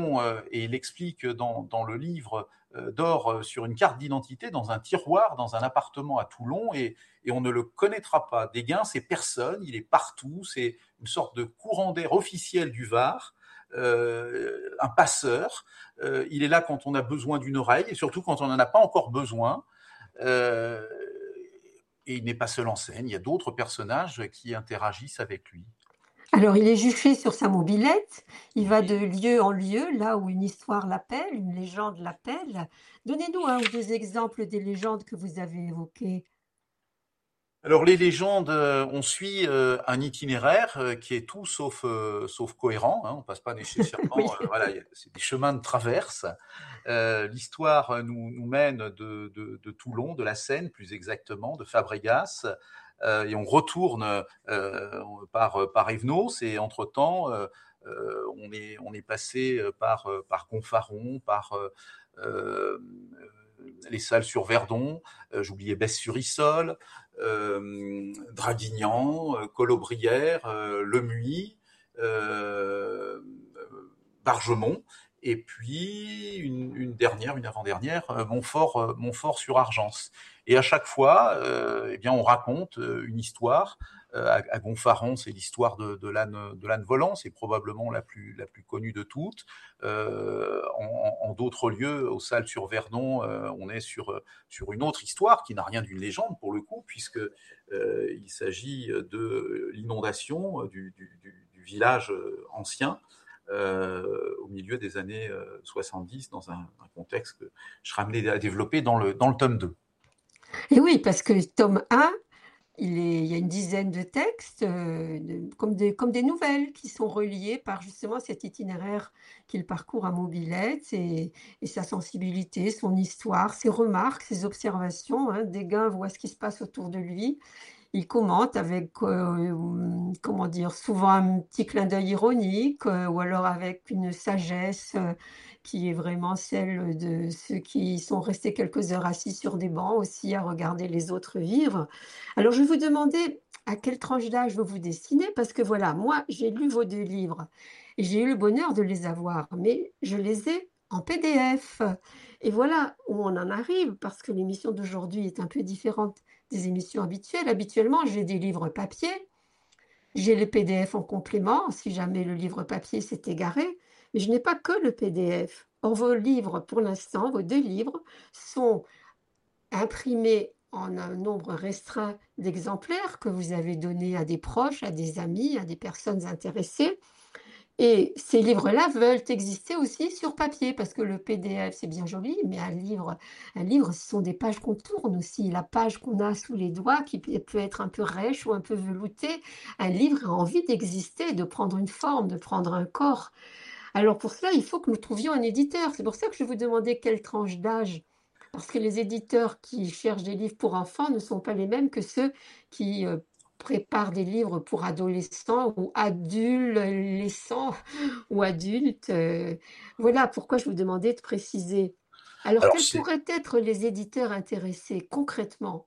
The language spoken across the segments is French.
nom, et il explique dans le livre, dort sur une carte d'identité dans un tiroir, dans un appartement à Toulon, et on ne le connaîtra pas. Desguin, c'est personne, il est partout, c'est une sorte de courant d'air officiel du Var, un passeur. Il est là quand on a besoin d'une oreille, et surtout quand on n'en a pas encore besoin. Euh, et il n'est pas seul en scène, il y a d'autres personnages qui interagissent avec lui. Alors, il est juché sur sa mobilette, il va de lieu en lieu, là où une histoire l'appelle, une légende l'appelle. Donnez-nous un ou deux exemples des légendes que vous avez évoquées. Alors les légendes, on suit un itinéraire qui est tout sauf cohérent. Hein, on passe pas nécessairement, Oui. voilà, c'est des chemins de traverse. L'histoire nous mène de Toulon, de la Seine plus exactement, de Fabregas, et on retourne par Evenos. Et entre temps, on est passé par Gonfaron, par les salles sur Verdon, j'oubliais Besse-sur-Issole, Draguignan, Colobrières, Lemuy, Bargemont, et puis une dernière, une avant-dernière, Montfort-sur-Argence. Et à chaque fois, eh bien, on raconte une histoire. À Gonfaron, c'est l'histoire de l'âne volant, c'est probablement la plus connue de toutes. En d'autres lieux, aux Salles sur Verdon, on est sur une autre histoire qui n'a rien d'une légende pour le coup, puisque il s'agit de l'inondation du village ancien au milieu des années 70 dans un contexte que je serai amené à développer dans le tome 2. Et oui, parce que tome 1, il y a une dizaine de textes, comme des nouvelles qui sont reliées par justement cet itinéraire qu'il parcourt à mobilette et sa sensibilité, son histoire, ses remarques, ses observations. Hein. Desguin voit ce qui se passe autour de lui. Il commente avec, comment dire, souvent un petit clin d'œil ironique, ou alors avec une sagesse qui est vraiment celle de ceux qui sont restés quelques heures assis sur des bancs aussi à regarder les autres vivre. Alors je vais vous demander à quelle tranche d'âge vous vous destinez, parce que voilà, moi j'ai lu vos deux livres et j'ai eu le bonheur de les avoir, mais je les ai en PDF. Et voilà où on en arrive, parce que l'émission d'aujourd'hui est un peu différente des émissions habituelles. Habituellement, j'ai des livres papier, j'ai le PDF en complément, si jamais le livre papier s'est égaré, mais je n'ai pas que le PDF. Or, vos livres, pour l'instant, vos deux livres, sont imprimés en un nombre restreint d'exemplaires que vous avez donnés à des proches, à des amis, à des personnes intéressées. Et ces livres-là veulent exister aussi sur papier, parce que le PDF, c'est bien joli, mais un livre, ce sont des pages qu'on tourne aussi. La page qu'on a sous les doigts, qui peut être un peu rêche ou un peu veloutée, un livre a envie d'exister, de prendre une forme, de prendre un corps. Alors pour cela, il faut que nous trouvions un éditeur. C'est pour ça que je vous demandais quelle tranche d'âge. Parce que les éditeurs qui cherchent des livres pour enfants ne sont pas les mêmes que ceux qui préparent des livres pour adolescents ou adolescents ou adultes. Voilà pourquoi je vous demandais de préciser. Alors, Alors quels pourraient être les éditeurs intéressés concrètement?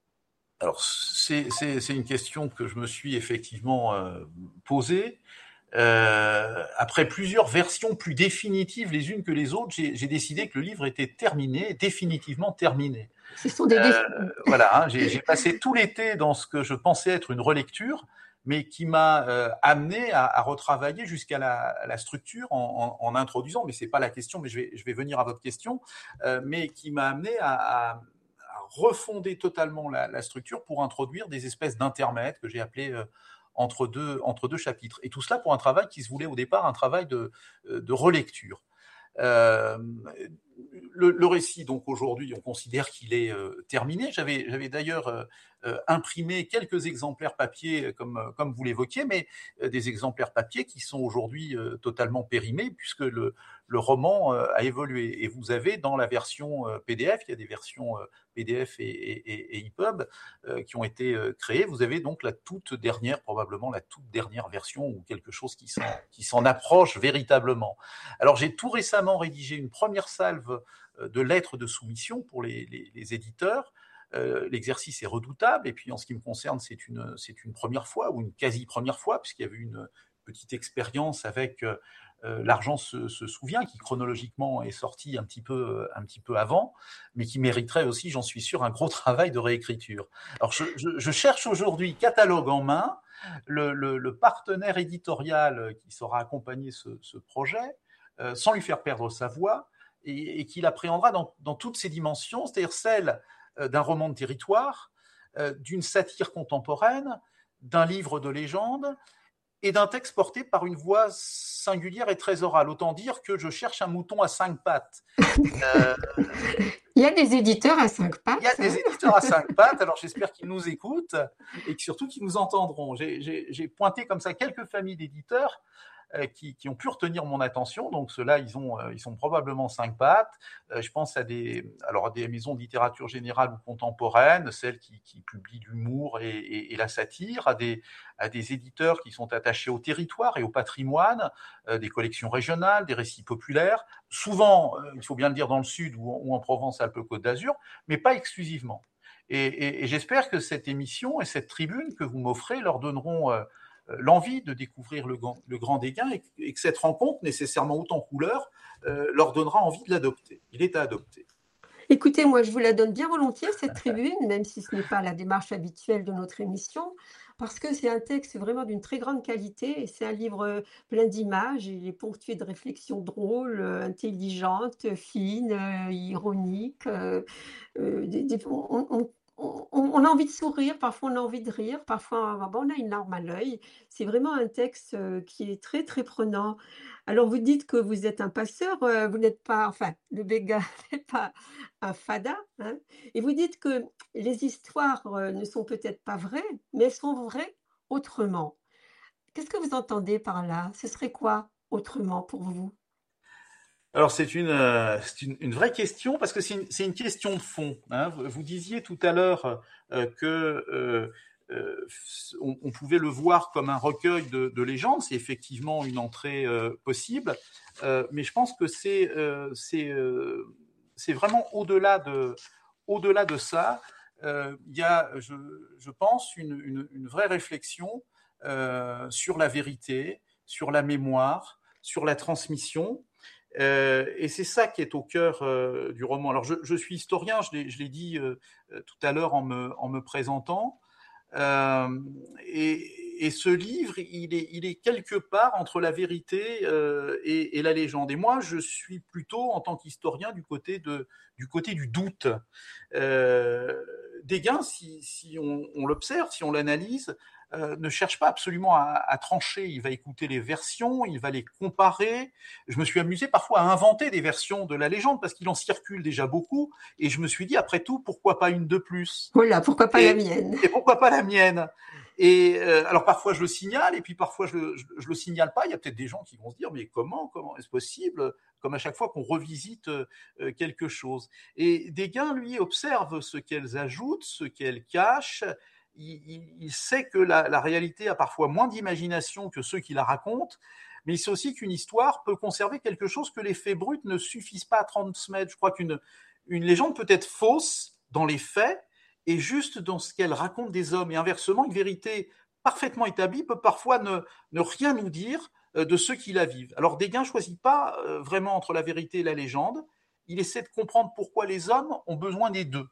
c'est une question que je me suis effectivement posée. Après plusieurs versions plus définitives les unes que les autres, j'ai décidé que le livre était terminé, définitivement terminé. Ce sont des défis. Voilà, hein, j'ai passé tout l'été dans ce que je pensais être une relecture, mais qui m'a amené à retravailler jusqu'à la structure en introduisant, mais c'est pas la question, mais je vais venir à votre question, mais qui m'a amené à refonder totalement la structure pour introduire des espèces d'intermèdes que j'ai appelés entre deux chapitres. Et tout cela pour un travail qui se voulait au départ un travail de relecture. Euh, le récit, donc aujourd'hui, on considère qu'il est terminé. J'avais d'ailleurs imprimé quelques exemplaires papier, comme vous l'évoquiez, mais des exemplaires papier qui sont aujourd'hui totalement périmés, puisque le roman a évolué. Et vous avez dans la version PDF, il y a des versions PDF et EPUB qui ont été créées. Vous avez donc la toute dernière, probablement la toute dernière version ou quelque chose qui s'en approche véritablement. Alors j'ai tout récemment rédigé une première salve de lettres de soumission pour les éditeurs. L'exercice est redoutable, et puis en ce qui me concerne, c'est une première fois, ou une quasi-première fois, puisqu'il y avait une petite expérience avec L'Argent se souvient, qui chronologiquement est sorti un petit peu avant, mais qui mériterait aussi, j'en suis sûr, un gros travail de réécriture. Alors je cherche aujourd'hui, catalogue en main, le partenaire éditorial qui saura accompagner ce projet, sans lui faire perdre sa voix, et qui l'appréhendera dans toutes ses dimensions, c'est-à-dire celle d'un roman de territoire, d'une satire contemporaine, d'un livre de légende, et d'un texte porté par une voix singulière et très orale. Autant dire que je cherche un mouton à 5 pattes. Il y a des éditeurs à 5 Il y a pattes. des éditeurs à 5 pattes, alors j'espère qu'ils nous écoutent et surtout qu'ils nous entendront. J'ai pointé comme ça quelques familles d'éditeurs qui ont pu retenir mon attention. Donc ceux-là, ils sont probablement 5 pattes. Je pense à des maisons de littérature générale ou contemporaine, celles qui publient l'humour et la satire, à des éditeurs qui sont attachés au territoire et au patrimoine, des collections régionales, des récits populaires, souvent, il faut bien le dire, dans le sud ou en Provence-Alpes-Côte d'Azur, mais pas exclusivement. Et j'espère que cette émission et cette tribune que vous m'offrez leur donneront l'envie de découvrir le Grand Déguin, et que cette rencontre, nécessairement haute en couleurs, leur donnera envie de l'adopter. Il est à adopter. Écoutez, moi, je vous la donne bien volontiers, cette tribune, même si ce n'est pas la démarche habituelle de notre émission, parce que c'est un texte vraiment d'une très grande qualité, et c'est un livre plein d'images, il est ponctué de réflexions drôles, intelligentes, fines, ironiques. On a envie de sourire, parfois on a envie de rire, parfois on a une larme à l'œil. C'est vraiment un texte qui est très, très prenant. Alors vous dites que vous êtes un passeur, vous n'êtes pas, enfin, le Béguin n'est pas un fada, hein, et vous dites que les histoires ne sont peut-être pas vraies, mais elles sont vraies autrement. Qu'est-ce que vous entendez par là? Ce serait quoi autrement pour vous? Alors c'est une vraie question, parce que c'est une question de fond, hein. Vous disiez tout à l'heure que on pouvait le voir comme un recueil de légendes. C'est effectivement une entrée possible, mais je pense que c'est vraiment au-delà de ça. Il y a, je pense, une vraie réflexion sur la vérité, sur la mémoire, sur la transmission. Et c'est ça qui est au cœur du roman. Alors je suis historien, je l'ai dit tout à l'heure en me présentant, et ce livre, il est quelque part entre la vérité et la légende. Et moi, je suis plutôt, en tant qu'historien, du côté du doute. Dégain, si on l'observe, si on l'analyse, ne cherche pas absolument à trancher. Il va écouter les versions, il va les comparer. Je me suis amusé parfois à inventer des versions de la légende, parce qu'il en circule déjà beaucoup, et je me suis dit, après tout, pourquoi pas une de plus? Voilà, pourquoi pas la mienne? Et pourquoi pas la mienne? Et alors parfois je le signale, et puis parfois je le signale pas. Il y a peut-être des gens qui vont se dire, mais comment est-ce possible? Comme à chaque fois qu'on revisite quelque chose. Et Dégain, lui, observe ce qu'elles ajoutent, ce qu'elles cachent. Il sait que la réalité a parfois moins d'imagination que ceux qui la racontent, mais il sait aussi qu'une histoire peut conserver quelque chose que les faits bruts ne suffisent pas à transmettre. Je crois une légende peut être fausse dans les faits et juste dans ce qu'elle raconte des hommes. Et inversement, une vérité parfaitement établie peut parfois ne rien nous dire de ceux qui la vivent. Alors Dégain ne choisit pas vraiment entre la vérité et la légende. Il essaie de comprendre pourquoi les hommes ont besoin des deux.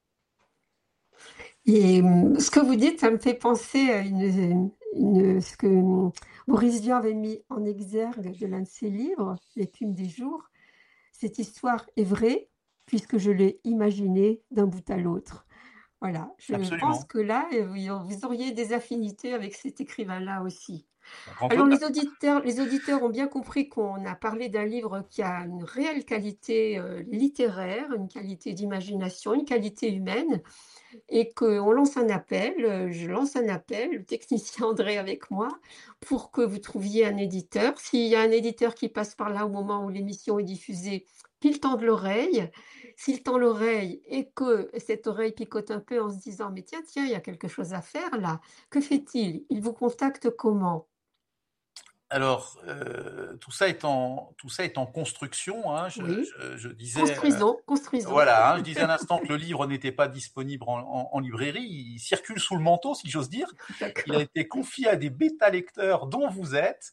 Et ce que vous dites, ça me fait penser à ce que Boris Vian avait mis en exergue de l'un de ses livres, L'écume des jours. Cette histoire est vraie puisque je l'ai imaginée d'un bout à l'autre. Voilà, je pense Absolument. que là, vous auriez des affinités avec cet écrivain-là aussi. Un grand Alors auteur. les auditeurs ont bien compris qu'on a parlé d'un livre qui a une réelle qualité littéraire, une qualité d'imagination, une qualité humaine, et qu'on lance un appel, je lance un appel, le technicien André avec moi, pour que vous trouviez un éditeur. S'il y a un éditeur qui passe par là au moment où l'émission est diffusée, qu'il tende l'oreille. S'il tend l'oreille et que cette oreille picote un peu en se disant: «Mais tiens, il y a quelque chose à faire là», que fait-il? Il vous contacte comment? Alors, tout ça est en construction, hein. Oui, Je disais, construisons. voilà, hein, je disais à l'instant que le livre n'était pas disponible en librairie. Il circule sous le manteau, si j'ose dire. Il a D'accord. été confié à des bêta-lecteurs dont vous êtes,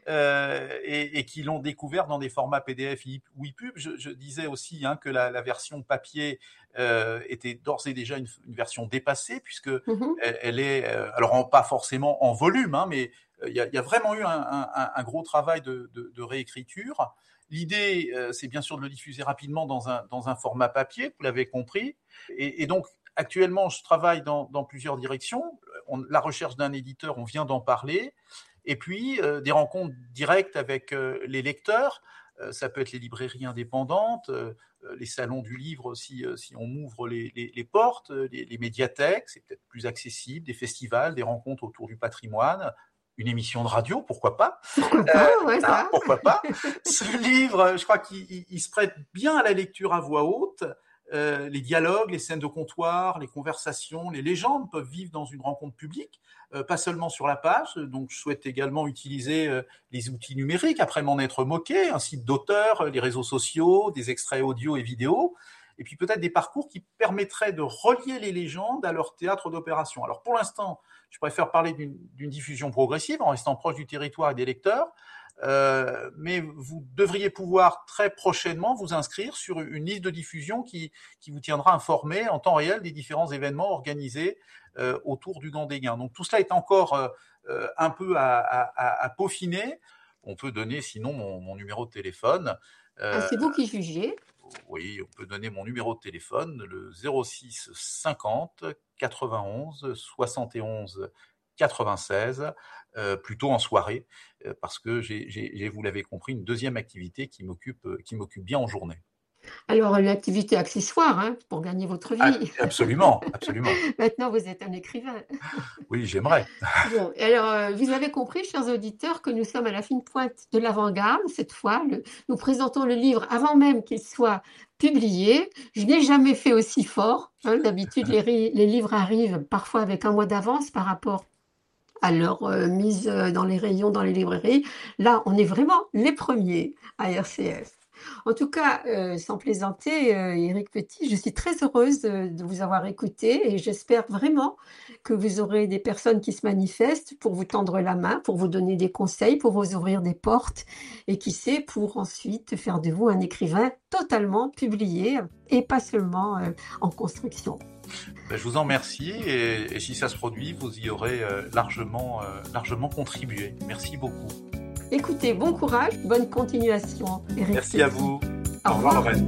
et qui l'ont découvert dans des formats PDF ou EPUB. Je disais aussi, hein, que la version papier était d'ores et déjà une version dépassée, puisque Mmh. elle est, alors pas forcément en volume, hein, mais il y a vraiment eu un gros travail de réécriture. L'idée, c'est bien sûr de le diffuser rapidement dans un format papier, vous l'avez compris. Et donc, actuellement, je travaille dans plusieurs directions. La recherche d'un éditeur, on vient d'en parler. Et puis, des rencontres directes avec les lecteurs. Ça peut être les librairies indépendantes, les salons du livre si on ouvre les portes, les médiathèques, c'est peut-être plus accessible, des festivals, des rencontres autour du patrimoine, une émission de radio, pourquoi pas. Pourquoi pas, ouais, ça. Pourquoi pas. Ce livre, je crois qu'il se prête bien à la lecture à voix haute. Les dialogues, les scènes de comptoir, les conversations, les légendes peuvent vivre dans une rencontre publique, pas seulement sur la page. Donc, je souhaite également utiliser les outils numériques, après m'en être moqué, un site d'auteur, les réseaux sociaux, des extraits audio et vidéo, et puis peut-être des parcours qui permettraient de relier les légendes à leur théâtre d'opération. Alors, pour l'instant, je préfère parler d'une diffusion progressive en restant proche du territoire et des lecteurs. Mais vous devriez pouvoir très prochainement vous inscrire sur une liste de diffusion qui vous tiendra informé en temps réel des différents événements organisés autour du Gandéguin. Donc tout cela est encore un peu à peaufiner. On peut donner sinon mon numéro de téléphone. Ah, c'est vous qui jugez. Oui, on peut donner mon numéro de téléphone, le 06 50 91 71 96, plutôt en soirée, parce que j'ai, vous l'avez compris, une deuxième activité qui m'occupe bien en journée. Alors, une activité accessoire, hein, pour gagner votre vie. Absolument, absolument. Maintenant, vous êtes un écrivain. Oui, j'aimerais. Bon, et alors, vous avez compris, chers auditeurs, que nous sommes à la fine pointe de l'avant-garde. Cette fois, nous présentons le livre avant même qu'il soit publié. Je n'ai jamais fait aussi fort, hein. D'habitude, les livres arrivent parfois avec un mois d'avance par rapport à leur mise dans les rayons, dans les librairies. Là, on est vraiment les premiers à RCF. En tout cas, sans plaisanter, Éric Petit, je suis très heureuse de vous avoir écouté et j'espère vraiment que vous aurez des personnes qui se manifestent pour vous tendre la main, pour vous donner des conseils, pour vous ouvrir des portes et qui sait, pour ensuite faire de vous un écrivain totalement publié et pas seulement en construction. Je vous en remercie et si ça se produit, vous y aurez largement contribué. Merci beaucoup. Écoutez, bon courage, bonne continuation, Éric. Merci à vous. Au revoir, Lorraine.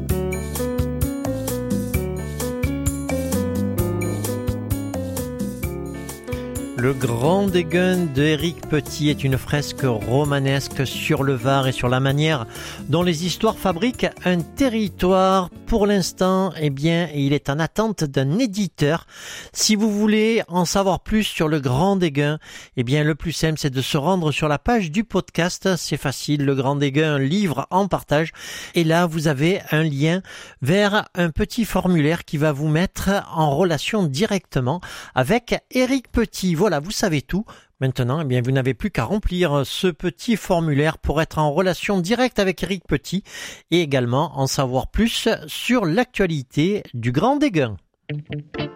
Le Grand Déguin de Éric Petit est une fresque romanesque sur le Var et sur la manière dont les histoires fabriquent un territoire. Pour l'instant, eh bien, il est en attente d'un éditeur. Si vous voulez en savoir plus sur le Grand Déguin, eh bien, le plus simple, c'est de se rendre sur la page du podcast. C'est facile, le Grand Déguin, un livre en partage. Et là, vous avez un lien vers un petit formulaire qui va vous mettre en relation directement avec Éric Petit. Voilà, vous savez tout. Maintenant, eh bien, vous n'avez plus qu'à remplir ce petit formulaire pour être en relation directe avec Éric Petit et également en savoir plus sur l'actualité du Grand Déguin.